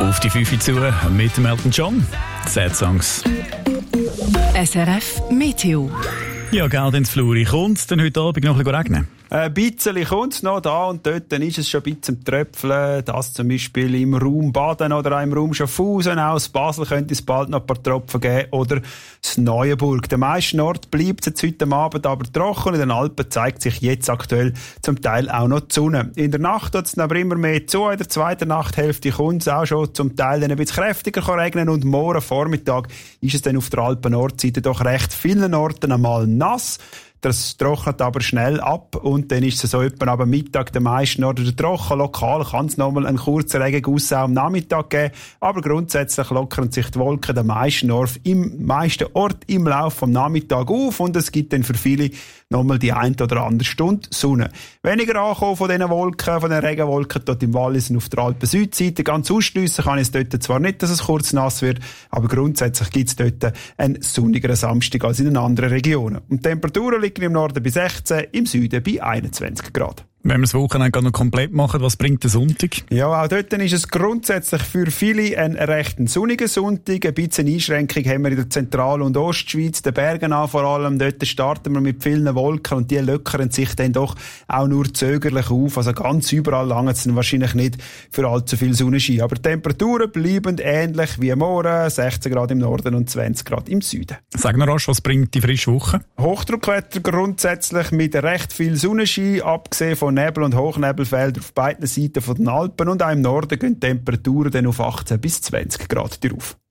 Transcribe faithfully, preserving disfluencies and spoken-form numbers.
Auf die fünf zu mit dem Elton John. Sad Songs. S R F Meteo. Ja, Geld ins Fluri. Kommt es denn heute Abend noch ein bisschen regnen? Ein bisschen kommt es noch da und dort, dann ist es schon ein bisschen Tröpfeln. Das zum Beispiel im Raum Baden oder auch im Raum Schaffhausen. Aus Basel könnte es bald noch ein paar Tropfen geben. Oder das Neuenburg. Der meisten Ort bleibt es jetzt heute Abend aber trocken. In den Alpen zeigt sich jetzt aktuell zum Teil auch noch die Sonne. In der Nacht wird es aber immer mehr zu. In der zweiten Nachthälfte kommt es auch schon zum Teil dann ein bisschen kräftiger regnen. Und morgen Vormittag ist es dann auf der Alpen-Nordseite doch recht vielen Orten einmal nass. Das trocknet aber schnell ab und dann ist es so etwa am Mittag der meisten oder der trocken. Lokal kann es nochmal einen kurzen Regenguss auch am Nachmittag geben, aber grundsätzlich lockern sich die Wolken der meisten Ort im meisten Ort im Laufe des Nachmittags auf und es gibt dann für viele nochmal die ein oder andere Stunde Sonne. Weniger ankommen von diesen Wolken, von den Regenwolken dort im Wallis und auf der Alpen-Südseite. Ganz ausschliessen kann ich es dort zwar nicht, dass es kurz nass wird, aber grundsätzlich gibt es dort einen sonnigeren Samstag als in den anderen Regionen. Und die Temperaturen liegen im Norden bei sechzehn, im Süden bei einundzwanzig Grad. Wenn wir das Wochenende noch komplett machen, was bringt der Sonntag? Ja, auch dort ist es grundsätzlich für viele ein recht sonniger Sonntag. Ein bisschen Einschränkung haben wir in der Zentral- und Ostschweiz, den Bergen an vor allem. Dort starten wir mit vielen Wolken und die lockern sich dann doch auch nur zögerlich auf. Also ganz überall lange es dann wahrscheinlich nicht für allzu viel Sonnenschein. Aber die Temperaturen bleiben ähnlich wie morgen, sechzehn Grad im Norden und zwanzig Grad im Süden. Sag noch rasch, was bringt die frische Woche? Hochdruckwetter grundsätzlich mit recht viel Sonnenschein, abgesehen von Nebel- und Hochnebelfeldern auf beiden Seiten der Alpen und auch im Norden gehen die Temperaturen dann auf achtzehn bis zwanzig Grad drauf.